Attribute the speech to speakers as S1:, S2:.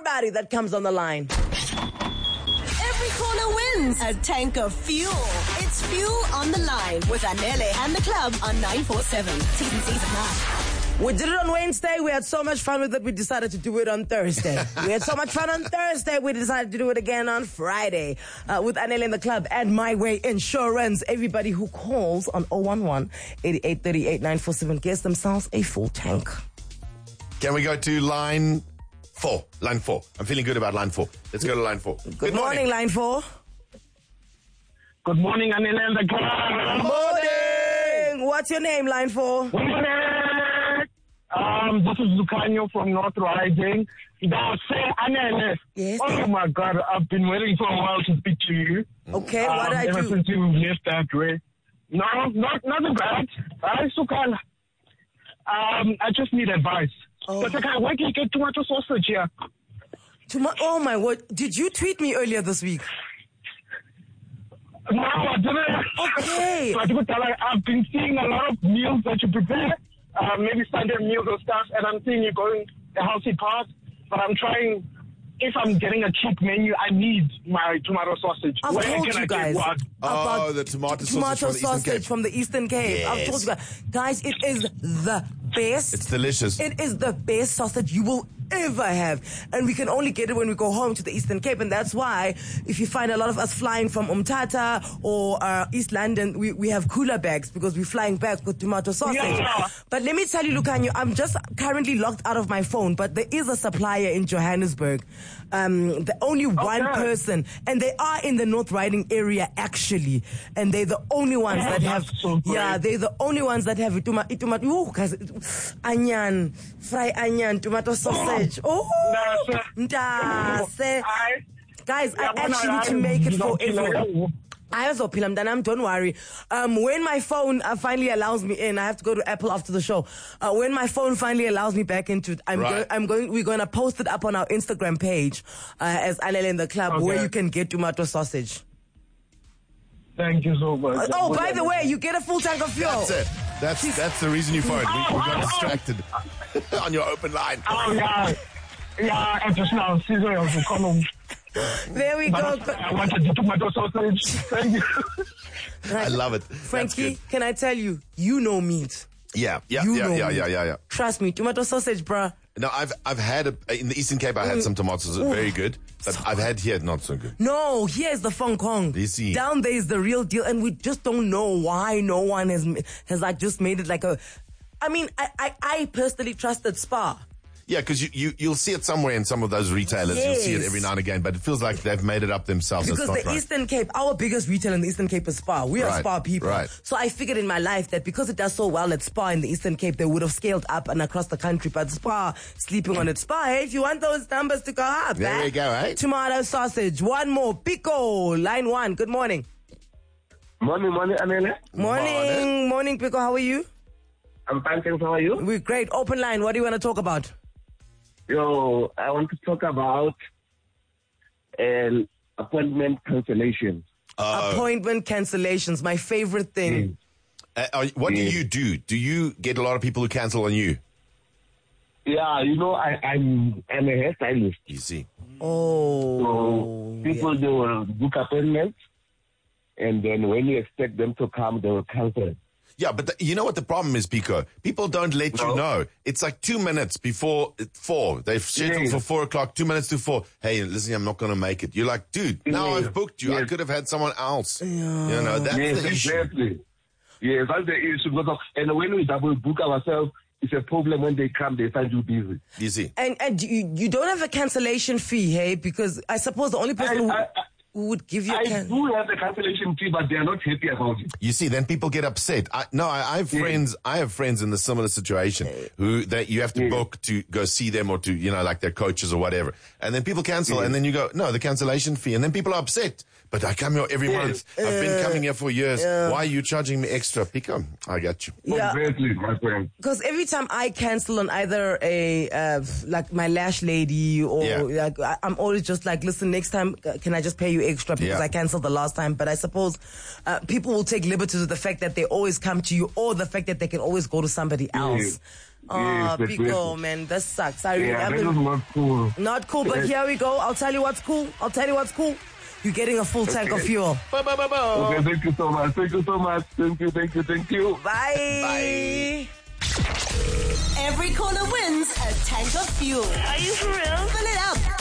S1: everybody that comes on the line.
S2: Every corner wins a tank of fuel. It's Fuel on the Line with Anele and the club on 947. T's and C's apply.
S1: We did it on Wednesday. We had so much fun with it, we decided to do it on Thursday. We had so much fun on Thursday, we decided to do it again on Friday with Anele in the club and My Way Insurance. Everybody who calls on 011-8838-947 gets themselves a full tank.
S3: Can we go to line 4? Line 4. I'm feeling good about line 4. Let's go to line 4.
S1: Good morning, line 4.
S4: Good morning, Anele and the club.
S1: Good morning. What's your name, line 4?
S4: This is Lucanio from North Riding. Now, say, Anele.
S1: Yes.
S4: Oh my God, I've been waiting for a while to speak to you.
S1: Okay, what I
S4: ever
S1: do?
S4: since you left that way. No, nothing bad. I just need advice.
S1: Oh.
S4: But where can you get tomato sausage here?
S1: Oh my word! Did you tweet me earlier this week?
S4: No, I didn't.
S1: Okay.
S4: So I've been seeing a lot of meals that you prepare, maybe Sunday meals or stuff, and I'm seeing you going the healthy path. But I'm trying. If I'm getting a cheap menu, I need my tomato sausage.
S1: I've told you guys
S3: Oh, the tomato
S1: sausage from the Eastern Cape.
S3: Yes.
S1: I've told you guys, it is the best.
S3: It's delicious.
S1: It is the best sausage you will ever have, and we can only get it when we go home to the Eastern Cape, and that's why if you find a lot of us flying from Umtata or East London, we have cooler bags because we're flying back with tomato sausage.
S4: Yeah.
S1: But let me tell you, Lucanio, I'm just currently locked out of my phone, but there is a supplier in Johannesburg, the only one person, and they are in the North Riding area actually, and they're the only ones that have they're the only ones that have onion, fry onion, tomato sausage. Oh, guys, I actually need to make it for everyone. I also Pilam, don't worry. When my phone finally allows me in, I have to go to Apple after the show. When my phone finally allows me back into it, we're going to post it up on our Instagram page as Anele in the club, where you can get tomato sausage.
S4: Thank you so much.
S1: Oh, by the way, you get a full tank of fuel.
S3: That's it. That's the reason you phoned. We got distracted on your open line.
S4: Oh, yeah. Yeah, I just now.
S1: There we go.
S4: I wanted the tomato sausage. Thank you.
S3: I love it.
S1: Frankie, can I tell you, you know meat.
S3: Yeah.
S1: Trust me, tomato sausage, bruh.
S3: No, I've had in the Eastern Cape. I had some tomatoes, very good. But I've had here not so good.
S1: No, here's the Fong Kong. Down there is the real deal, and we just don't know why no one has like just made it like a. I mean, I personally trusted Spar.
S3: Yeah, because you'll see it somewhere in some of those retailers.
S1: Yes.
S3: You'll see it every now and again, but it feels like they've made it up themselves.
S1: Because the Eastern Cape, our biggest retailer in the Eastern Cape is Spar. We are Spar people.
S3: Right.
S1: So I figured in my life that because it does so well at Spar in the Eastern Cape, they would have scaled up and across the country. But Spar, sleeping on its Spar, hey, if you want those numbers to go up.
S3: There we go, eh?
S1: Tomato sausage. One more. Pico, line 1. Good morning.
S4: Morning, Anele.
S1: Morning, Pico. How are you?
S4: I'm fine, thanks. How are you?
S1: We're great. Open line. What do you want to talk about?
S4: Yo, I want to talk about appointment cancellation.
S1: Appointment cancellations, my favorite thing.
S3: What do you do? Do you get a lot of people who cancel on you?
S4: Yeah, I'm a hairstylist.
S3: You see.
S1: Oh.
S4: So people, they will book appointments, and then when you expect them to come, they will cancel.
S3: Yeah, but you know what the problem is, Pico? People don't let you know. It's like 2 minutes before 4. They've scheduled for 4 o'clock, 2 minutes to 4. Hey, listen, I'm not going to make it. You're like, dude, now I've booked you. I could have had someone else. Yeah. You know, that's the issue.
S4: Exactly. Yeah, that's the issue. And when we double book ourselves, it's a problem when they come, they find you busy.
S3: You see.
S1: And you don't have a cancellation fee, hey? Because I suppose the only person who would give you
S4: I do have a cancellation fee, but they are not happy about it.
S3: You see, then people get upset. I have friends. I have friends in the similar situation who that you have to book to go see them or to like their coaches or whatever, and then people cancel, and then you go no, the cancellation fee, and then people are upset. But I come here every month. I've been coming here for years. Why are you charging me extra? Pico, I got you.
S1: Yeah.
S4: Exactly, my friend.
S1: Because every time I cancel on either like my lash lady or like I'm always just like, listen, next time can I just pay you you extra because I cancelled the last time. But I suppose people will take liberties with the fact that they always come to you, or the fact that they can always go to somebody else. Oh, Pico, man, this sucks.
S5: This is not cool.
S1: Not cool, but here we go. I'll tell you what's cool. You're getting a full tank of fuel.
S5: Okay, thank you so much. Thank you.
S1: Bye.
S2: Every corner wins a tank of fuel.
S6: Are you for real?
S2: Fill it up.